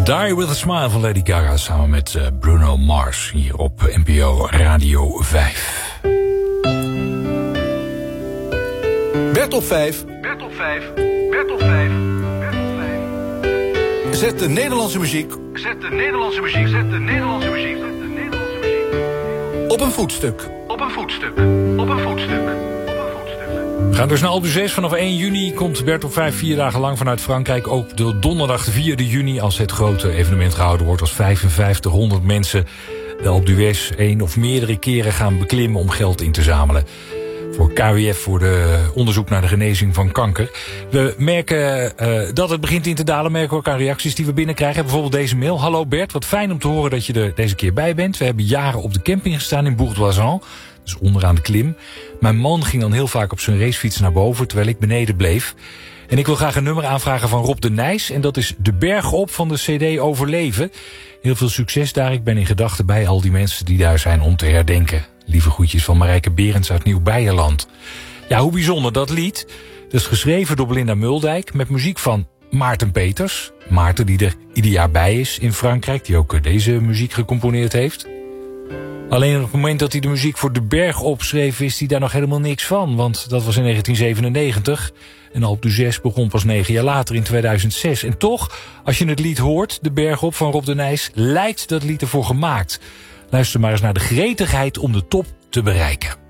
Die With A Smile van Lady Gaga samen met Bruno Mars hier op NPO Radio 5. Bert op 5. Bert op 5. Bert op 5. Bert op 5. Zet de Nederlandse muziek. Zet de Nederlandse muziek. Zet de Nederlandse muziek. Zet de Nederlandse muziek. Op een voetstuk. Op een voetstuk. Op een voetstuk. We gaan dus naar Alpe d'Huez. Vanaf 1 juni komt Bert op 5 4 dagen lang vanuit Frankrijk. Ook de donderdag de 4e juni als het grote evenement gehouden wordt. Als 5500 mensen de Alpe d'Huez 1 of meerdere keren gaan beklimmen om geld in te zamelen. Voor KWF, voor de onderzoek naar de genezing van kanker. We merken dat het begint in te dalen. Merken we ook aan reacties die we binnenkrijgen. Bijvoorbeeld deze mail. Hallo Bert, wat fijn om te horen dat je er deze keer bij bent. We hebben jaren op de camping gestaan in Bourg-d'Oisans. Dus onderaan de klim. Mijn man ging dan heel vaak op zijn racefiets naar boven, terwijl ik beneden bleef. En ik wil graag een nummer aanvragen van Rob de Nijs. En dat is De Berg op van de CD Overleven. Heel veel succes daar. Ik ben in gedachten bij al die mensen die daar zijn om te herdenken. Lieve groetjes van Marijke Berends uit Nieuw-Beierland. Ja, hoe bijzonder dat lied. Dat is geschreven door Belinda Muldijk met muziek van Maarten Peters. Maarten die er ieder jaar bij is in Frankrijk. Die ook deze muziek gecomponeerd heeft. Alleen op het moment dat hij de muziek voor De Berg opschreef, wist hij daar nog helemaal niks van. Want dat was in 1997. En Alpe d'Huez begon pas 9 jaar later in 2006. En toch, als je het lied hoort, De Berg op van Rob de Nijs, lijkt dat lied ervoor gemaakt. Luister maar eens naar de gretigheid om de top te bereiken.